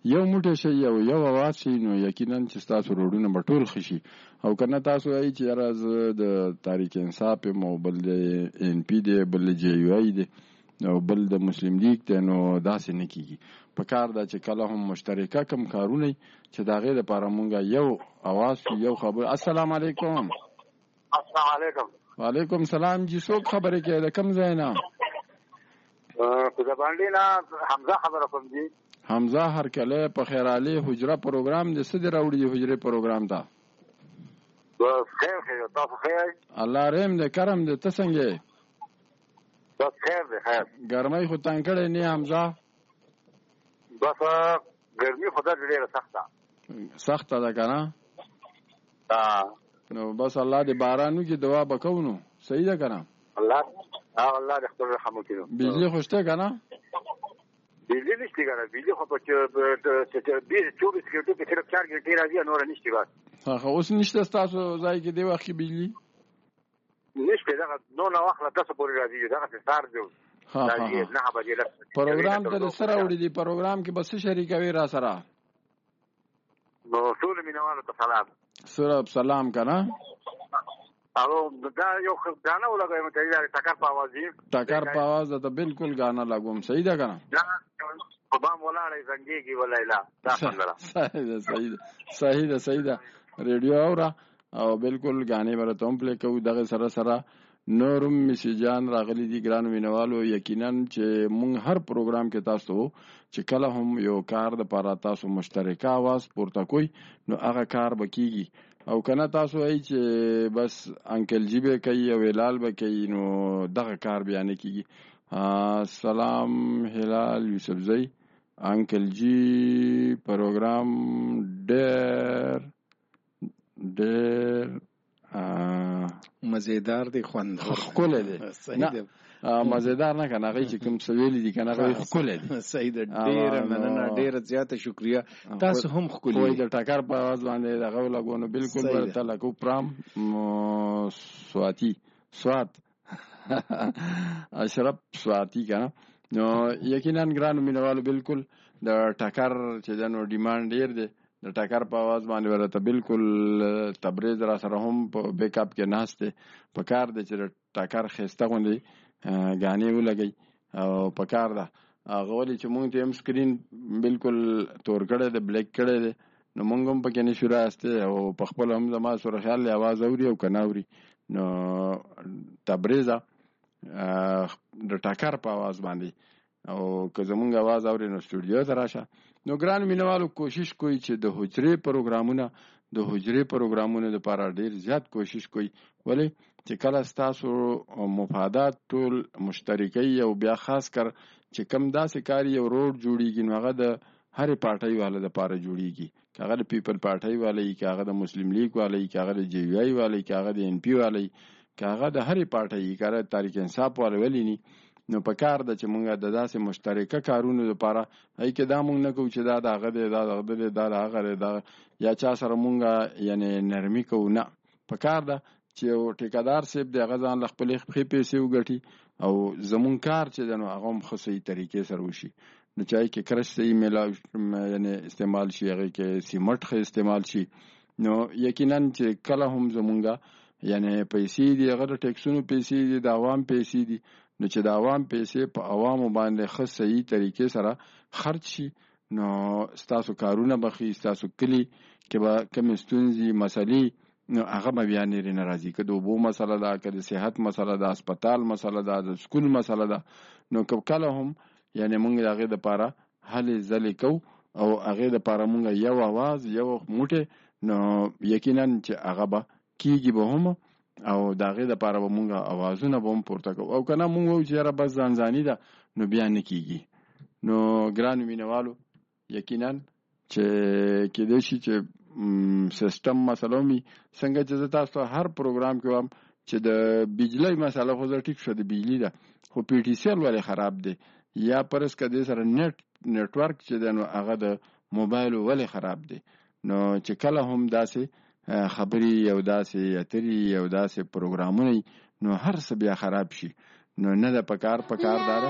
یو موټی شي او یو اواز شي نو یقینا چې ستاسو روډونه به ټول ښه شي. او که نه تاسو وایي چې یاره زه د تحریک انصاف یم او بل د ان پي دی بل د جی یو آی دی او بل د مسلم لیگ دی نو داسې نه کېږي. په کار ده چې کله هم مشترکه کم کارونه چې د هغې دپاره مونږ یو اواز شو یو خبر. السلام علیکم. السلام علیکم. وعلیکم سلام. جی څوک خبرې کوي د کوم ځای نه؟ د باندې نه حمزه خبره کوم جی. حمزه هرکلی په خیرعلي حجره پروګرام د څه دې راوړي د حجرې پروګرام ته؟ خیر خیر تاسو خیر؟ الله رحم دې کرم دې. ته څنګه یې؟ بس خیر دی خیر. ګرمۍ خو تنګ کړی نه حمزه؟ بس ګرمي خو دا ډېره سخته ده که نه؟ نو بس الله دې باران وکړي دعا به کوو. نو صحیح ده که نه؟ الله دې خپل رحم وکړي. بجلي خو شته که نه؟ بجلی نشته که نه. بجلی خو په 24 ګنټو کې صرف 4 ګنټې راځي نور نشته. بس اوس نشته ستاسو ځای کې دې وخت کې بجلي نشته؟ دغه نو وخت له تاسو پورې راځي. دغه سهار دی پروګرام ته د سره وړي دي. پروګرام کې بس شریکوي را سره؟ نو ټول مینوالو ته سلام. صرف سلام که نه؟ او دا یو غانا ولګوم ته دا ټکر په आवाज دی. ټکر په आवाज ده بالکل غانا لګوم. صحیح ده کنه؟ په بام ولاړې زنګيږي ولایلا. دا څنګه؟ صحیح ده. ریډیو اورا او بالکل غانې ورته هم پلی کوو. دغه سره نورم میسیجان راغلي دي ګران وینوالو. یقینا چې مونږ هر پروګرام کې تاسو چې کله هم یو کار د پاره تاسو مشترکه आवाज پورته کوئ نو هغه کار به کیږي. او کنه تاسو وایي چې بس انکل جی به کوي او هلال به کوي نو دغه کار بیا نه کیږي. سلام هلال یوسفزی انکل جی پروګرام ډېر مزیدار دی خوند ښکلی دی. مزیدار نه کنه هغه چې کوم څه ویلي دي کنه هغه ښکلی دی. صحیح ده. ډېره مننه ډېره زیاته شکریه. تاسو هم ښکلي وایي د ټکر په اواز باندې دغه ولګو نو بالکل ورته لکو پرام سوات اشرف سواتی کنه. نو یقینا ګرانو مینوالو بالکل د ټکر چې د نو ډیمانډ ډېر دی. د ټکر په आवाज باندې ورته بالکل تبریز را سره هم په بیک اپ کې ناست دی. په کار دی چې د ټکر ښایسته غوندې غانې ولګئ او په کار ده هغه ولې چې مونږ ته هم سکرین بالکل تور کړی دی بلیک کړی دی نو مونږ هم پکې نشو راستی او په خپل هم زما سره خیال دی اواز اوري او که نه اوري نو تبریزه د ټکر په आवाज باندې او که زمونږ आवाज اوري نو سټوډیو ته راشه. نو ګران مینوالو کوشش کوئ چې د حجرې پروګرامونو لپاره ډېر زیات کوشش کوئ. ولې چې کله ستاسو مفادات ټول مشترکي او بیا خاص کر چې کم داسې کار یو روډ جوړیږي نو هغه د هرې پارټۍ والا لپاره جوړیږي. که هغه د پیپل پارټۍ والا وي که هغه د مسلم لیگ والا وي که هغه د جی یو آی والا وي که هغه د ان پي والا وي که هغه د هرې پارټۍ وي که هغه د تحریک انصاف والا ولي ني نو په کار ده چې مونږ د داسې مشترکه کارونو لپاره هی کې دا مونږ نه کوو چې دا د هغه دی دا د هغه دی دا د هغه دی دا یا چا سره مونږ یعنې نرمي کوو. نه په کار ده چې یو ټیکهدار صاحب دی هغه ځان له خپلې ښې پیسې وګټي او زمونږ کار چې دی نو هغه هم ښه صحیح طریقې سره وشي. نو چای کې کرش صحیح یعنې استعمال شي هغې کې سیمټ ښه استعمال شي نو یقینا چې کله هم زمونږ یعنې پیسې دي هغه د ټیکسونو پیسې دي د عوام پیسې دي نو چې د عوام پیسې په عوامو باندې ښه صحیح طریقې سره خرج شي نو ستاسو کارونه به ښي. ستاسو کلي کې به کومې ستونزې مسلې نو هغه به بیا نېرې نه راځي. که د اوبو مسله ده که د صحت مسله ده هسپتال مسله ده د سکول مسله ده نو که کله هم یعنې مونږ د هغې دپاره هلې ځلې کوو او هغې دپاره مونږ یو اواز یو موټی نو یقینا چې هغه به کیږي به هم او د هغې دپاره به مونږ اوازونه به هم پورته کوو او که نه مونږ وایو چې یاره بس ځانځاني ده نو بیا نه کیږي. نو ګرانو مینوالو یقینا چې کېدای شي چې سیسټم مسله وي څنګه چې زه تاسو ته هر پروګرام کې وایم چې د بجلۍ مسله خو زه ټیک شو د بجلي ده خو پی ټي سی ایل ولې خراب دی یا پرس که دې سره نیټورک چې دی نو هغه د موبایلو ولې خراب دی. نو چې کله هم داسې خبرې یو داسې اترې یو داسې پروګرامونه نو هر څه بیا خراب شي نو نه د پکار داره